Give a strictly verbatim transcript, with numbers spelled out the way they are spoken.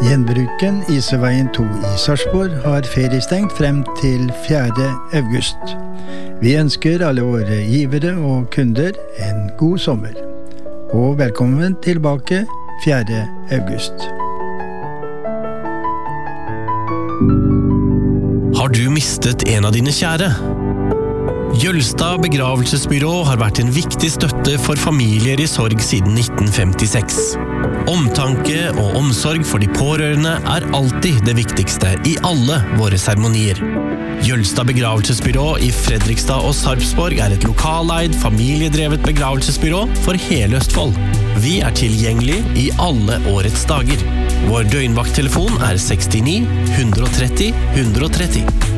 Gjenbruken Iseveien to i Sarpsborg har feriestengt frem til fjerde august. Vi ønsker alle våre givere og kunder en god sommer. Og velkommen tilbake fjerde august. Har du mistet en av dine kjære? Jølstad Begravelsesbyrå har vært en viktig støtte for familier i sorg siden nitten femtiseks. Omtanke og omsorg for de pårørende er alltid det viktigste i alle våre seremonier. Jølstad Begravelsesbyrå i Fredrikstad og Sarpsborg er et lokaleid, familiedrevet begravelsesbyrå for hele Østfold. Vi er tilgjengelig i alle årets dager. Vår døgnvakttelefon er sekstini, hundre og tretti, hundre og tretti.